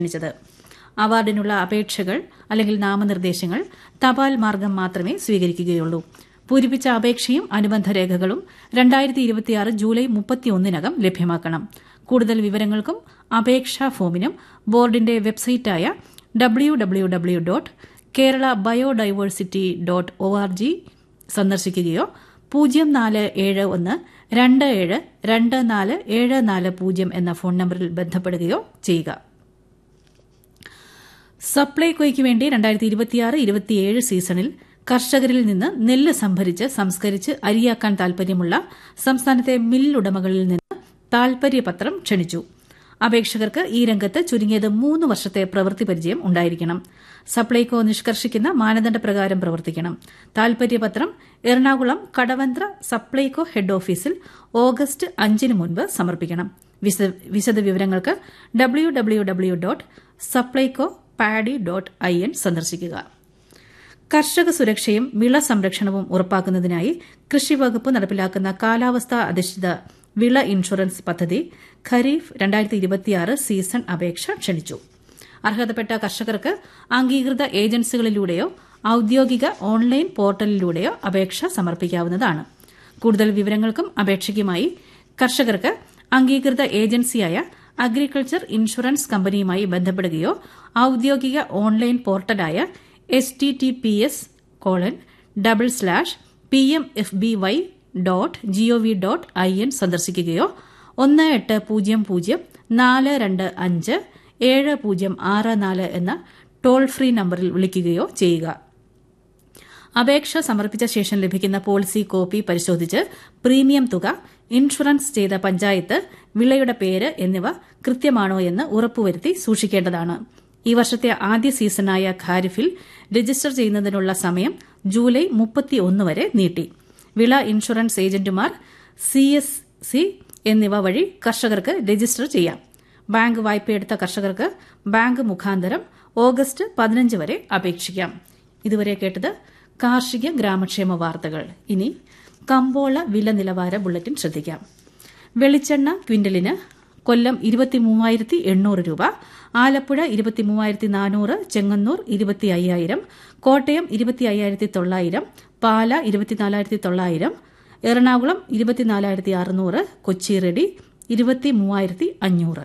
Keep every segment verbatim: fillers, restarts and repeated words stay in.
ക്ഷണിച്ചത്. അവാർഡിനുള്ള അപേക്ഷകൾ അല്ലെങ്കിൽ നാമനിർദ്ദേശങ്ങൾ തപാൽ മാർഗം മാത്രമേ സ്വീകരിക്കുകയുള്ളൂ. പൂരിപ്പിച്ച അപേക്ഷയും അനുബന്ധ രേഖകളും രണ്ടായിരത്തി ഇരുപത്തിയാറ് ജൂലൈ മുപ്പത്തിയൊന്നിനകം ലഭ്യമാക്കണം. കൂടുതൽ വിവരങ്ങൾക്കും അപേക്ഷാ ഫോമിനും ബോർഡിന്റെ വെബ്സൈറ്റായ W W W dot Kerala biodiversity dot O R G സന്ദർശിക്കുകയോ പൂജ്യം നാല് ഏഴ് ഒന്ന് രണ്ട് ഏഴ് രണ്ട് നാല് ഏഴ് നാല് പൂജ്യം എന്ന ഫോൺ നമ്പറിൽ ബന്ധപ്പെടുകയോ ചെയ്യുക. സപ്ലൈകോയ്ക്ക് വേണ്ടി രണ്ടായിരത്തി ഇരുപത്തിയാറ് ഇരുപത്തിയേഴ് സീസണിൽ കർഷകരിൽ നിന്ന് നെല്ല് സംഭരിച്ച് സംസ്കരിച്ച് അരിയാക്കാൻ താൽപര്യമുള്ള സംസ്ഥാനത്തെ മില്ലുടമകളിൽ നിന്ന് താൽപര്യപത്രം ക്ഷണിച്ചു. അപേക്ഷകർക്ക് ഈ രംഗത്ത് ചുരുങ്ങിയത് മൂന്ന് വർഷത്തെ പ്രവൃത്തി പരിചയം ഉണ്ടായിരിക്കണം. സപ്ലൈകോ നിഷ്കർഷിക്കുന്ന മാനദണ്ഡപ്രകാരം പ്രവർത്തിക്കണം. താൽപര്യപത്രം എറണാകുളം കടവന്ത്ര സപ്ലൈകോ ഹെഡ് ഓഫീസിൽ ഓഗസ്റ്റ് അഞ്ചിന് മുൻപ് സമർപ്പിക്കണം. വിശദവിവരങ്ങൾക്ക് W W W dot Supplyco paddy dot I N സന്ദർശിക്കുക. കർഷക സുരക്ഷയും വിള സംരക്ഷണവും ഉറപ്പാക്കുന്നതിനായി കൃഷിവകുപ്പ് നടപ്പിലാക്കുന്ന കാലാവസ്ഥാ അധിഷ്ഠിത വിള ഇൻഷുറൻസ് പദ്ധതി ഖരീഫ് രണ്ടായിരത്തി ഇരുപത്തിയാറ് സീസൺ അപേക്ഷ ക്ഷണിച്ചു. അർഹതപ്പെട്ട കർഷകർക്ക് അംഗീകൃത ഏജൻസികളിലൂടെയോ ഔദ്യോഗിക ഓൺലൈൻ പോർട്ടലിലൂടെയോ അപേക്ഷ സമർപ്പിക്കാവുന്നതാണ്. കൂടുതൽ വിവരങ്ങൾക്കും അപേക്ഷയ്ക്കുമായി കർഷകർക്ക് അംഗീകൃത ഏജൻസിയായ അഗ്രികൾച്ചർ ഇൻഷുറൻസ് കമ്പനിയുമായി ബന്ധപ്പെടുകയോ ഔദ്യോഗിക online പോർട്ടലായ H T T P S colon double slash P M F B Y dot G O V dot I N സന്ദർശിക്കുകയോ ഒന്ന് എട്ട് പൂജ്യം പൂജ്യം നാല് രണ്ട് അഞ്ച് ഏഴ് പൂജ്യം ആറ് നാല് എന്ന ടോൾ ഫ്രീ നമ്പറിൽ വിളിക്കുകയോ ചെയ്യുക. അപേക്ഷ സമർപ്പിച്ച ശേഷം ലഭിക്കുന്ന പോളിസി കോപ്പി പരിശോധിച്ച് പ്രീമിയം തുക, ഇൻഷുറൻസ് ചെയ്ത പഞ്ചായത്ത്, വിളയുടെ പേര് എന്നിവ കൃത്യമാണോ എന്ന് ഉറപ്പുവരുത്തി സൂക്ഷിക്കേണ്ടതാണ്. ഈ വർഷത്തെ ആദ്യ സീസണായ ഖാരിഫിൽ രജിസ്റ്റർ ചെയ്യുന്നതിനുള്ള സമയം ജൂലൈ മുപ്പത്തിയൊന്ന് വരെ നീട്ടി. വിള ഇൻഷുറൻസ് ഏജന്റുമാർ, സി എസ് സി എന്നിവ വഴി കർഷകർക്ക് രജിസ്റ്റർ ചെയ്യാം. ബാങ്ക് വായ്പയെടുത്ത കർഷകർക്ക് ബാങ്ക് മുഖാന്തരം ഓഗസ്റ്റ് പതിനഞ്ച് വരെ അപേക്ഷിക്കാം. ഇതുവരെ കേട്ടത് കാർഷിക ഗ്രാമക്ഷേമ വാർത്തകൾ. ഇനി കമ്പോള വില നിലവാര ബുള്ളറ്റിൻ ശ്രദ്ധിക്കാം. വെളിച്ചെണ്ണ ക്വിന്റലിന് കൊല്ലം ഇരുപത്തിമൂവായിരത്തി എണ്ണൂറ് രൂപ, ആലപ്പുഴ ഇരുപത്തിമൂവായിരത്തി നാനൂറ്, ചെങ്ങന്നൂർ ഇരുപത്തി അയ്യായിരം, കോട്ടയം ഇരുപത്തി അയ്യായിരത്തി തൊള്ളായിരം, പാല ഇരുപത്തിനാലായിരത്തി തൊള്ളായിരം, എറണാകുളം ഇരുപത്തിനാലായിരത്തി അറുന്നൂറ്, കൊച്ചി റെഡി ഇരുപത്തി മൂവായിരത്തി അഞ്ഞൂറ്.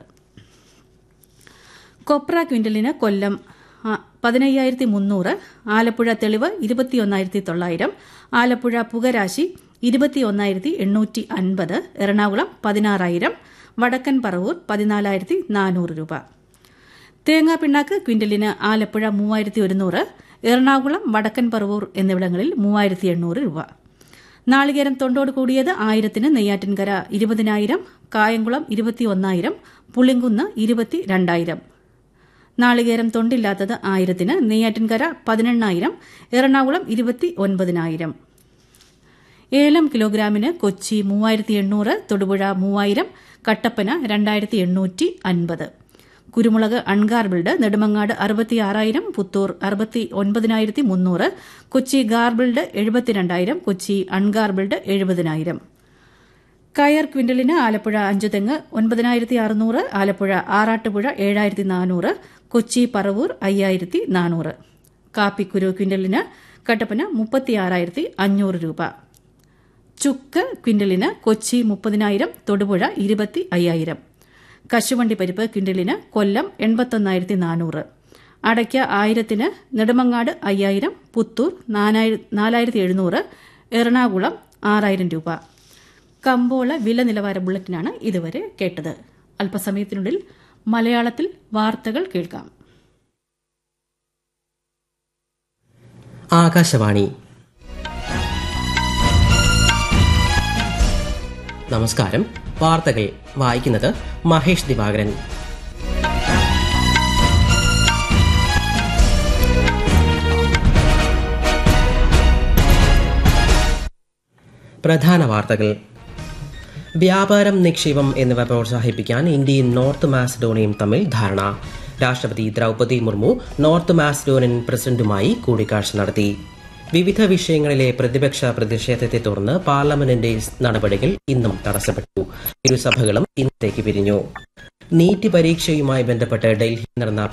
കൊപ്ര ക്വിന്റലിന് കൊല്ലം പതിനയ്യായിരത്തി മുന്നൂറ്, ആലപ്പുഴ തെളിവ് ഇരുപത്തിയൊന്നായിരത്തി തൊള്ളായിരം, ആലപ്പുഴ പുകരാശി ഇരുപത്തിയൊന്നായിരത്തി എണ്ണൂറ്റി അൻപത്, എറണാകുളം പതിനാറായിരം, വടക്കൻ പറവൂർ പതിനാലായിരത്തി നാനൂറ് രൂപ. തേങ്ങാ പിണ്ണാക്ക് ക്വിന്റലിന് ആലപ്പുഴ മൂവായിരത്തി ഒരുന്നൂറ്, എറണാകുളം വടക്കൻ പറവൂർ എന്നിവിടങ്ങളിൽ മൂവായിരത്തി എണ്ണൂറ് രൂപ. നാളികേരം തൊണ്ടോട് കൂടിയത് ആയിരത്തിന് നെയ്യാറ്റിൻകര ഇരുപതിനായിരം, കായംകുളം ഇരുപത്തിയൊന്നായിരം, പുളിങ്കുന്ന് ഇരുപത്തി രണ്ടായിരം. നാളികേരം തൊണ്ടില്ലാത്തത് ആയിരത്തിന് നെയ്യാറ്റിൻകര പതിനെണ്ണായിരം, എറണാകുളം ഇരുപത്തി ഒൻപതിനായിരം. ഏലം കിലോഗ്രാമിന് കൊച്ചി മൂവായിരത്തി എണ്ണൂറ്, തൊടുപുഴ മൂവായിരം, കട്ടപ്പന രണ്ടായിരത്തി എണ്ണൂറ്റി അൻപത്. കുരുമുളക് അൺഗാർബിൾഡ് നെടുമങ്ങാട് അറുപത്തിയാറായിരം, പുത്തൂർ അറുപത്തി ഒൻപതിനായിരത്തി മുന്നൂറ്, കൊച്ചി ഗാർബിൾഡ് എഴുപത്തിരണ്ടായിരം, കൊച്ചി അൺഗാർബിൾഡ് എഴുപതിനായിരം. കയർ ക്വിന്റലിന് ആലപ്പുഴ അഞ്ചുതെങ്ങ് ഒൻപതിനായിരത്തി അറുന്നൂറ്, ആലപ്പുഴ ആറാട്ടുപുഴ ഏഴായിരത്തി നാനൂറ്, കൊച്ചി പറവൂർ അയ്യായിരത്തി നാനൂറ്. കാപ്പിക്കുരു ക്വിന്റലിന് കട്ടപ്പന മുപ്പത്തിയാറായിരത്തി അഞ്ഞൂറ് രൂപ. ചുക്ക് ക്വിന്റലിന് കൊച്ചി മുപ്പതിനായിരം, തൊടുപുഴ ഇരുപത്തി അയ്യായിരം. കശുവണ്ടി പരിപ്പ് ക്വിന്റലിന് കൊല്ലം എൺപത്തൊന്നായിരത്തി നാനൂറ്. അടയ്ക്ക ആയിരത്തിന് നെടുമങ്ങാട് അയ്യായിരം, പുത്തൂർ നാലായിരത്തി എഴുന്നൂറ്, എറണാകുളം ആറായിരം രൂപ. കമ്പോള വില നിലവാര ബുള്ളറ്റിനാണ് ഇതുവരെ കേട്ടത്. അല്പസമയത്തിനുള്ളിൽ മലയാളത്തിൽ വാർത്തകൾ കേൾക്കാം. ആകാശവാണി. നമസ്കാരം. വാർത്തകൾ വായിക്കുന്നത് മഹേഷ് ദിവാകരൻ. പ്രധാന വാർത്തകൾ. വ്യാപാരം, നിക്ഷേപം എന്നിവ പ്രോത്സാഹിപ്പിക്കാൻ ഇന്ത്യയും നോർത്ത് മാസഡോണിയയും തമ്മിൽ ധാരണ. രാഷ്ട്രപതി ദ്രൌപദി മുർമു നോർത്ത് മാസഡോണിയൻ പ്രസിഡന്റുമായി കൂടിക്കാഴ്ച നടത്തി. വിവിധ വിഷയങ്ങളിലെ പ്രതിപക്ഷ പ്രതിഷേധത്തെ തുടർന്ന് പാർലമെന്റിന്റെ നടപടികൾ ഇന്നും തടസ്സപ്പെട്ടു. ഇരുസഭകളും ഇന്നത്തേക്ക് പിരിഞ്ഞു. നീറ്റ് പരീക്ഷയുമായി ബന്ധപ്പെട്ട് ഡൽഹിയിൽ നടന്ന